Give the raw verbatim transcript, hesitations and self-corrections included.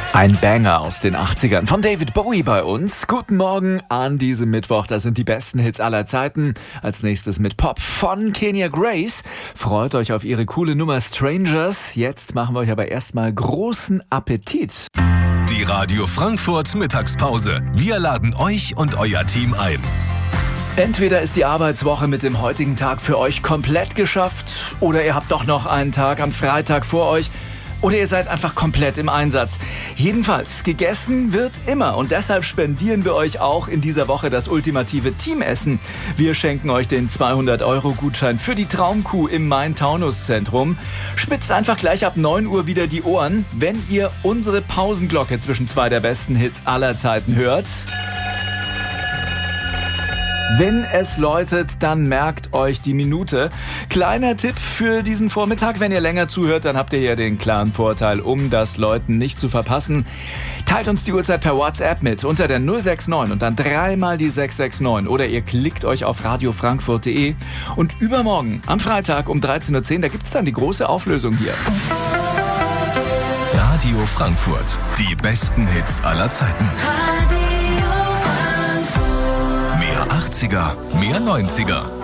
Ein Banger aus den achtzigern von David Bowie bei uns. Guten Morgen an diesem Mittwoch. Das sind die besten Hits aller Zeiten. Als nächstes mit Pop von Kenya Grace. Freut euch auf ihre coole Nummer Strangers. Jetzt machen wir euch aber erstmal großen Appetit. Die Radio Frankfurt Mittagspause. Wir laden euch und euer Team ein. Entweder ist die Arbeitswoche mit dem heutigen Tag für euch komplett geschafft oder ihr habt doch noch einen Tag am Freitag vor euch. Oder ihr seid einfach komplett im Einsatz. Jedenfalls, gegessen wird immer und deshalb spendieren wir euch auch in dieser Woche das ultimative Teamessen. Wir schenken euch den zweihundert Euro Gutschein für die Traumkuh im Main-Taunus-Zentrum. Spitzt einfach gleich ab neun Uhr wieder die Ohren, wenn ihr unsere Pausenglocke zwischen zwei der besten Hits aller Zeiten hört. Wenn es läutet, dann merkt euch die Minute. Kleiner Tipp für diesen Vormittag, wenn ihr länger zuhört, dann habt ihr hier den klaren Vorteil, um das Läuten nicht zu verpassen. Teilt uns die Uhrzeit per WhatsApp mit unter der null sechs neun und dann dreimal die sechs sechs neun oder ihr klickt euch auf radiofrankfurt punkt de und übermorgen am Freitag um dreizehn Uhr zehn, da gibt's dann die große Auflösung hier. Radio Frankfurt, die besten Hits aller Zeiten. Mehr achtziger, mehr neunziger.